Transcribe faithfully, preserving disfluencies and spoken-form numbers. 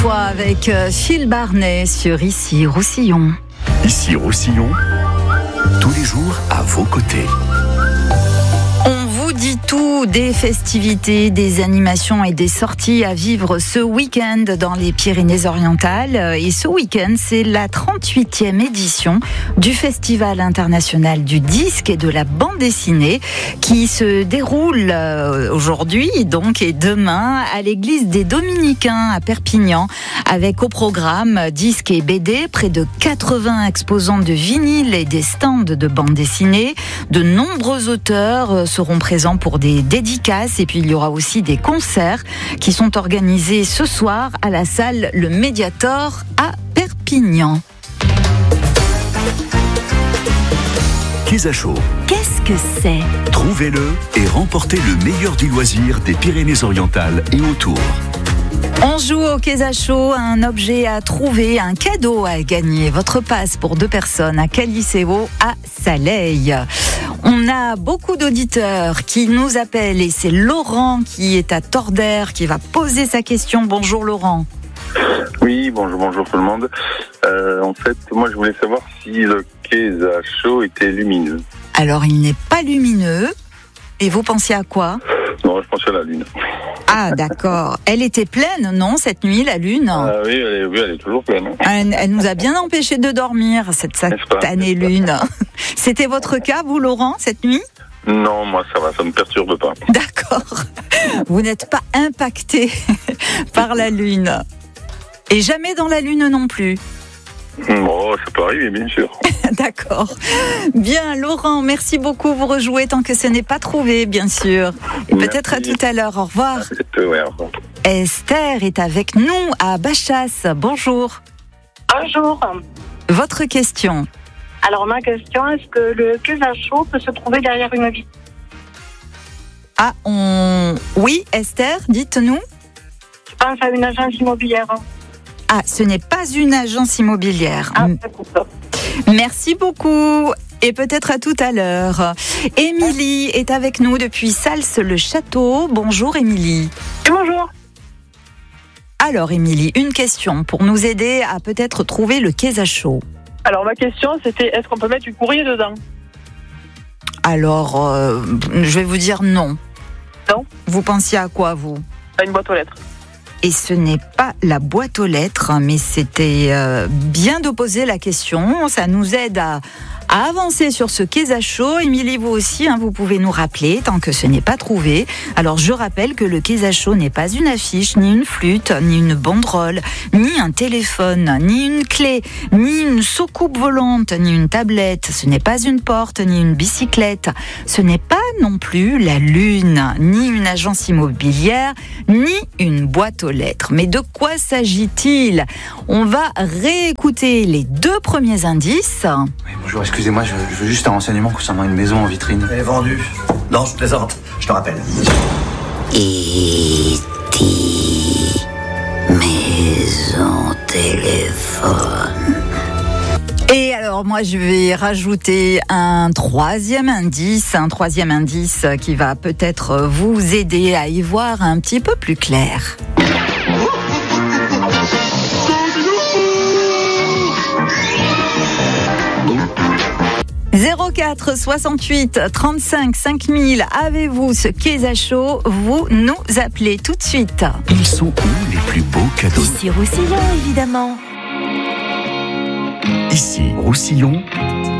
Avec Phil Barnet sur Ici Roussillon. Ici Roussillon, tous les jours à vos côtés. On vous dit tout des festivités, des animations et des sorties à vivre ce week-end dans les Pyrénées-Orientales. Et ce week-end, c'est la trente-huitième édition du Festival international du disque et de la bande dessinée qui se déroule aujourd'hui donc et demain à l'église des Dominicains à Perpignan avec au programme disques et B D, près de quatre-vingts exposants de vinyle et des stands de bande dessinée. De nombreux auteurs seront présents pour des dédicaces et puis il y aura aussi des concerts qui sont organisés ce soir à la salle Le Mediator à Perpignan. Quesacho. Qu'est-ce que c'est ? Trouvez-le et remportez le meilleur du loisir des Pyrénées-Orientales et autour. On joue au Quesacho, un objet à trouver, un cadeau à gagner. Votre passe pour deux personnes à Caliceo à Saleil. On a beaucoup d'auditeurs qui nous appellent et c'est Laurent qui est à Tordère qui va poser sa question. Bonjour Laurent. Oui, bonjour, bonjour tout le monde. Euh, en fait, moi je voulais savoir si le Quesacho était lumineux. Alors il n'est pas lumineux. Et vous pensiez à quoi ? Non, je pensais à la lune. Ah d'accord. Elle était pleine, non, cette nuit, la lune ? Ah oui, elle est, oui, elle est toujours pleine. Elle, elle nous a bien empêché de dormir, cette satanée lune. C'était votre cas, vous, Laurent, cette nuit ? Non, moi ça va, ça ne me perturbe pas. D'accord. Vous n'êtes pas impacté par la lune. Et jamais dans la lune non plus. Bon, ça peut arriver, bien sûr. D'accord. Bien, Laurent, merci beaucoup. Vous rejouez tant que ce n'est pas trouvé, bien sûr. Et merci. Peut-être à tout à l'heure. Au revoir. Ouais, au revoir. Esther est avec nous à Bachas. Bonjour. Bonjour. Votre question. Alors, ma question, est-ce que le Quesacho peut se trouver derrière une vitre ? Ah, on... Oui, Esther, dites-nous. Je pense à une agence immobilière. Ah, ce n'est pas une agence immobilière. Ah, d'accord. Merci beaucoup. Et peut-être à tout à l'heure. Émilie est avec nous depuis Sals-le-Château. Bonjour Émilie. Bonjour. Alors Émilie, une question pour nous aider à peut-être trouver le Quesacho. Alors ma question c'était, est-ce qu'on peut mettre du courrier dedans ? Alors, euh, je vais vous dire non. Non ? Vous pensiez à quoi vous ? À une boîte aux lettres. Et ce n'est pas la boîte aux lettres, mais c'était euh, bien de poser la question. Ça nous aide à, à avancer sur ce Quesacho. Émilie, vous aussi, hein, vous pouvez nous rappeler tant que ce n'est pas trouvé. Alors, je rappelle que le Quesacho n'est pas une affiche, ni une flûte, ni une banderole, ni un téléphone, ni une clé, ni une soucoupe volante, ni une tablette. Ce n'est pas une porte, ni une bicyclette. Ce n'est pas non plus la lune, ni une agence immobilière, ni une boîte aux lettres. Mais de quoi s'agit-il ? On va réécouter les deux premiers indices. Oui, bonjour, excusez-moi, je, je veux juste un renseignement concernant une maison en vitrine. Elle est vendue. Non, je plaisante, je te rappelle. E T Maison téléphone. Et alors moi je vais rajouter un troisième indice, un troisième indice qui va peut-être vous aider à y voir un petit peu plus clair. zéro quatre soixante-huit trente-cinq cinq mille, avez-vous ce Quesacho ? Vous nous appelez tout de suite. Ils sont où les plus beaux cadeaux ? Ici Roussillon, évidemment. Ici Roussillon,